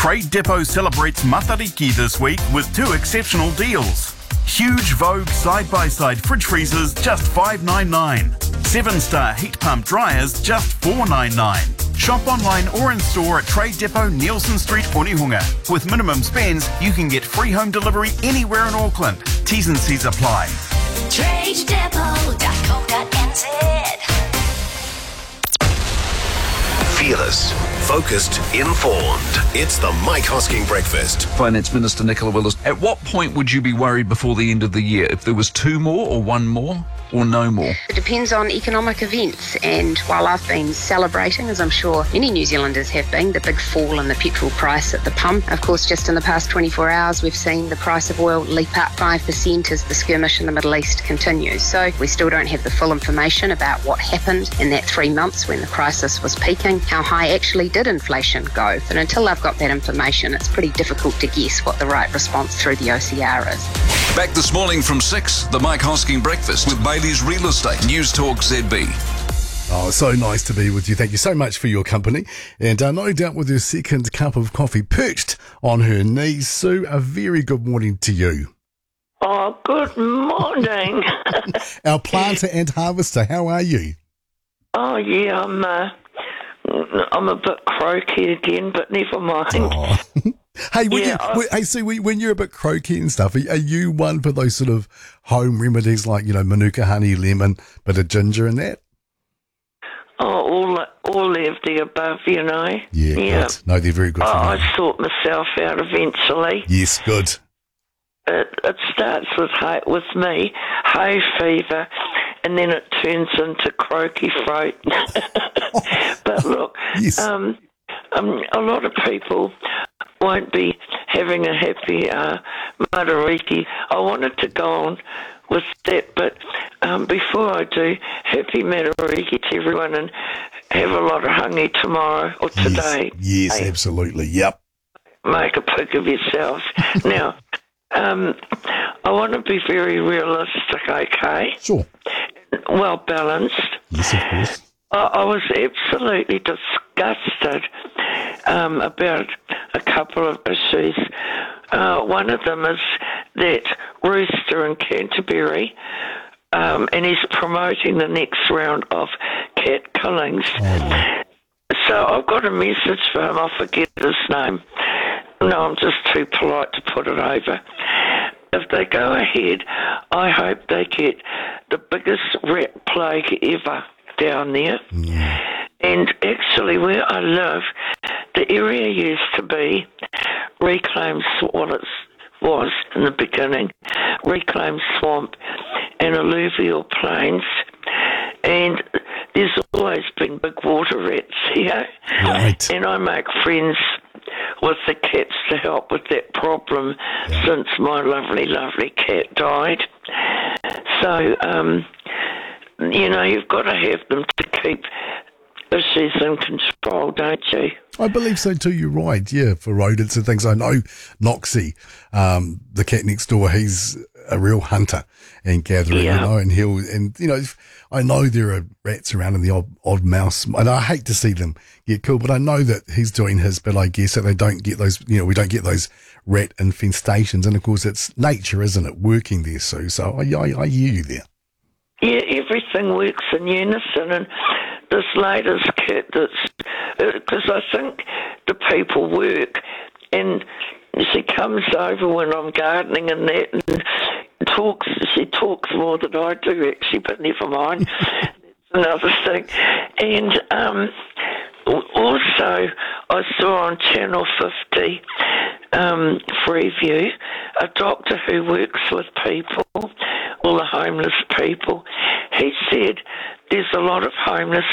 Trade Depot celebrates Matariki this week with 2 exceptional deals. Huge Vogue side-by-side fridge freezers, just $5.99. 7-star heat pump dryers, just $4.99. Shop online or in store at Trade Depot, Nielsen Street, Onehunga. With minimum spends, you can get free home delivery anywhere in Auckland. T's and C's apply. TradeDepot.co.nz. Fearless, focused, informed. It's the Mike Hosking Breakfast. Finance Minister Nicola Willis, at what point would you be worried before the end of the year? If there was 2 more or 1 more or no more? It depends on economic events, and while I've been celebrating, as I'm sure many New Zealanders have been, the big fall in the petrol price at the pump, of course just in the past 24 hours we've seen the price of oil leap up 5% as the skirmish in the Middle East continues. So we still don't have the full information about what happened in that 3 months when the crisis was peaking. How high actually did inflation go? And until I've got that information, it's pretty difficult to guess what the right response through the OCR is. Back this morning from 6, the Mike Hosking Breakfast with Bailey's Real Estate, News Talk ZB. Oh, so nice to be with you. Thank you so much for your company. And no doubt with her second cup of coffee perched on her knees, Sue, a very good morning to you. Oh, good morning. Our planter and harvester, how are you? Oh, yeah, I'm a bit croaky again, but never mind. Oh. Hey, Yeah, Sue, when you're a bit croaky and stuff, are you one for those sort of home remedies like, manuka honey, lemon, bit of ginger and that? Oh, all of the above, Yeah. Good. No, they're very good for you. I sort myself out eventually. Yes, good. It starts with me, hay fever, and then it turns into croaky throat. But look, Yes. a lot of people won't be having a happy Matariki. I wanted to go on with that, but before I do, happy Matariki to everyone, and have a lot of hangi tomorrow or today. Yes, Hey, absolutely. Yep. make a pig of yourselves. Now, I want to be very realistic, okay? Sure. Well balanced. Yes, of course. I was absolutely disgusted about a couple of issues. One of them is that Rooster in Canterbury, and he's promoting the next round of cat killings. Oh. So I've got a message for him. I forget his name. No, I'm just too polite to put it over. If they go ahead, I hope they get the biggest rat plague ever down there. And actually, where I live, the area used to be reclaimed, what it was in the beginning, reclaimed swamp and alluvial plains. And there's always been big water rats here. Right. And I make friends with the cats to help with that problem since my lovely, lovely cat died. So, you've got to have them to keep issues in control, don't you? I believe so too, you're right, yeah, for rodents and things. I know Noxie, the cat next door, he's a real hunter and gatherer, and I know there are rats around and the odd mouse, and I hate to see them get killed, but I know that he's doing his bit, I guess, so they don't get those, we don't get those rat infestations, and of course it's nature, isn't it, working there, Sue, so I hear you there. Yeah, everything works in unison, and this latest cat because I think the people work, and she comes over when I'm gardening and that, and she talks more than I do actually, but never mind. That's another thing. And also I saw on Channel 50 Freeview a doctor who works with people, all the homeless people. He said there's a lot of homeless